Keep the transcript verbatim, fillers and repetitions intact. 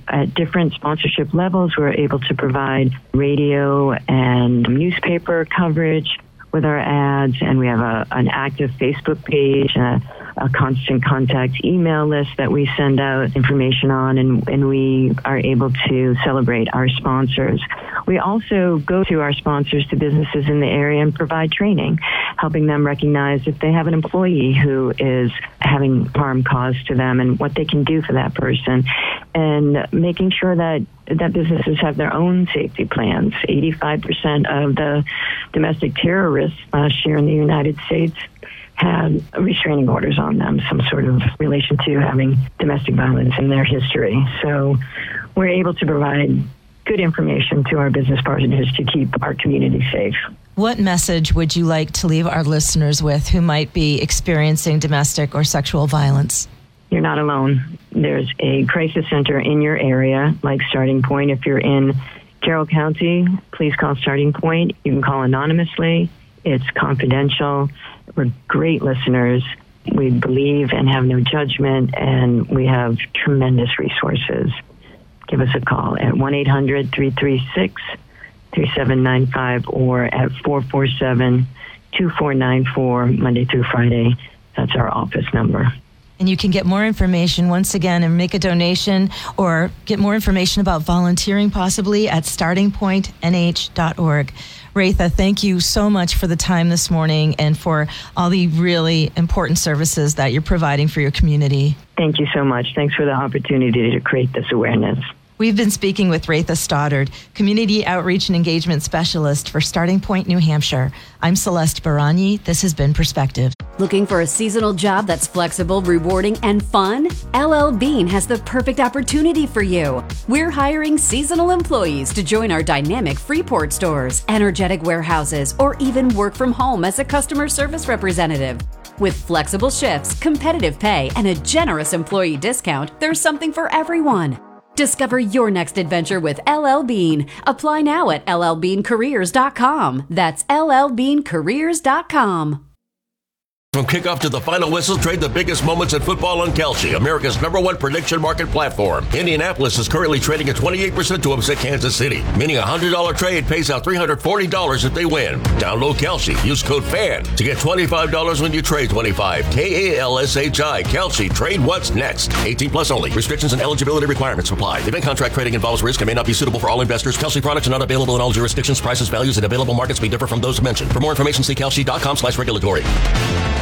at different sponsorship levels, we're able to provide radio and newspaper coverage with our ads, and we have a, an active Facebook page, a, a constant contact email list that we send out information on, and, and we are able to celebrate our sponsors. We also go to our sponsors, to businesses in the area, and provide training, helping them recognize if they have an employee who is having harm caused to them and what they can do for that person, and making sure that that businesses have their own safety plans. eighty-five percent of the domestic terrorists last year in the United States had restraining orders on them, some sort of relation to having domestic violence in their history. So we're able to provide good information to our business partners to keep our community safe. What message would you like to leave our listeners with who might be experiencing domestic or sexual violence? You're not alone. There's a crisis center in your area, like Starting Point. If you're in Carroll County, please call Starting Point. You can call anonymously. It's confidential. We're great listeners. We believe and have no judgment, and we have tremendous resources. Give us a call at one eight hundred three three six three seven nine five or at four four seven two four nine four, Monday through Friday. That's our office number. And you can get more information, once again, and make a donation or get more information about volunteering possibly at starting point n h dot org. Retha, thank you so much for the time this morning and for all the really important services that you're providing for your community. Thank you so much. Thanks for the opportunity to create this awareness. We've been speaking with Retha Stoddard, Community Outreach and Engagement Specialist for Starting Point, New Hampshire. I'm Celeste Baragni. This has been Perspective. Looking for a seasonal job that's flexible, rewarding, and fun? L L Bean has the perfect opportunity for you. We're hiring seasonal employees to join our dynamic Freeport stores, energetic warehouses, or even work from home as a customer service representative. With flexible shifts, competitive pay, and a generous employee discount, there's something for everyone. Discover your next adventure with L L Bean. Apply now at L L bean careers dot com. That's L L bean careers dot com. From kickoff to the final whistle, trade the biggest moments in football on Kalshi, America's number one prediction market platform. Indianapolis is currently trading at twenty-eight percent to upset Kansas City, meaning a one hundred dollars trade pays out three hundred forty dollars if they win. Download Kalshi. Use code FAN to get twenty-five dollars when you trade twenty-five. K A L S H I. Kalshi. Trade what's next. eighteen plus only. Restrictions and eligibility requirements apply. Event contract trading involves risk and may not be suitable for all investors. Kalshi products are not available in all jurisdictions. Prices, values, and available markets may differ from those mentioned. For more information, see kalshi dot com slash regulatory.